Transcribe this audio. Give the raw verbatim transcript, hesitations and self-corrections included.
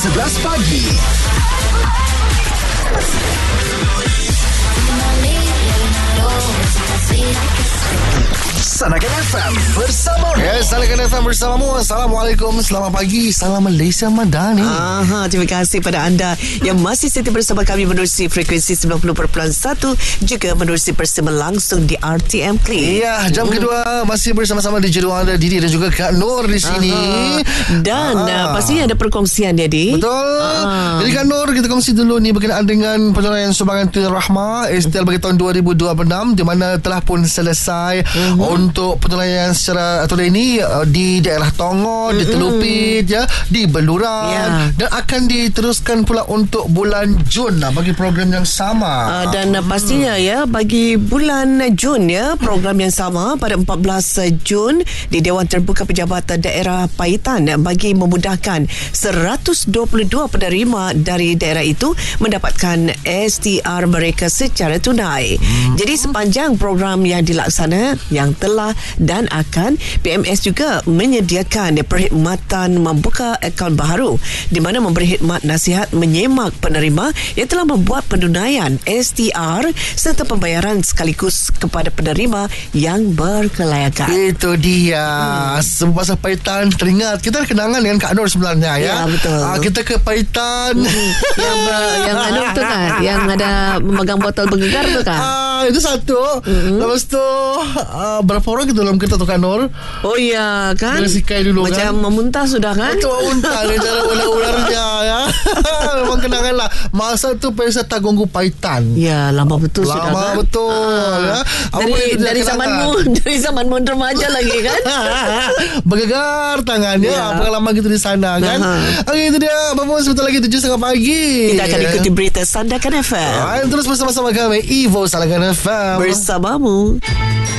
sebelas pagi. Sanakan F M bersama Yes, Sanakan F M bersamamu. Assalamualaikum, selamat pagi, salam Malaysia Madani. Aha, terima kasih pada anda yang masih setia bersama kami menerusi frekuensi sembilan puluh perpuluhan satu, juga menerusi bersama langsung di R T M Play. Iya, jam hmm. kedua masih bersama-sama di Jeru anda, Didi dan juga Kak Nur di sini. Aha. Dan uh, pastinya ada perkongsian dia, Di. Betul. Aha. Jadi Kak Nur, kita kongsi dulu ni berkenaan dengan penyelenggaraan sumbangan Tun Rahmah S T L bagi tahun dua ribu dua puluh enam, di mana telah pun selesai uh-huh. untuk penyelenggaraan secara aturan ini uh, di daerah Tongo, mm-hmm. di Telupit, ya, di Beluran, yeah. dan akan diteruskan pula untuk bulan Jun lah, bagi program yang sama. Uh, dan uh, pastinya ya, bagi bulan Jun ya, program yang sama pada empat belas Jun di Dewan Terbuka Pejabat Daerah Paitan, bagi memudahkan seratus dua puluh dua penerima dari daerah itu mendapatkan S T R mereka secara tunai. Hmm. Jadi sepanjang program yang dilaksana yang telah dan akan, P M S juga menyediakan perkhidmatan membuka akaun baharu, di mana memberi khidmat nasihat menyemak penerima yang telah membuat penunaian S T R serta pembayaran sekaligus kepada penerima yang berkelayakan. Itu dia. Hmm. Semua pasal Paitan, teringat kita ada kenangan dengan Kak Nur sebenarnya, ya. Ya, betul. Uh, kita ke Paitan. Hmm. yang ber, yang anu tu kan, yang ada memegang botol bergegar tu kan. Uh, itu satu. Mm-hmm. Lepas tu uh, berapa orang kita dalam kereta tu, Kak Nur? Oh iya kan, Sikai dulu, macam kan? memuntah sudah kan. Macam memuntah ni cara ular-ularnya, ya. Memang kenangan lah. Masa tu Pesta Tagunggu Paitan. Ya, lama betul lama sudah kan. Lama betul, ah. ya. Dari dari zamanmu dari zamanmu remaja lagi kan. Bergegar tangannya, ya. Pengalaman kita di sana kan. uh-huh. Okey, itu dia. Bapak sebentar lagi tujuh tiga puluh pagi. Kita akan ikuti berita Sandakan F M. Ah, terus bersama-sama kami Evo Sandakan F M bersamamu.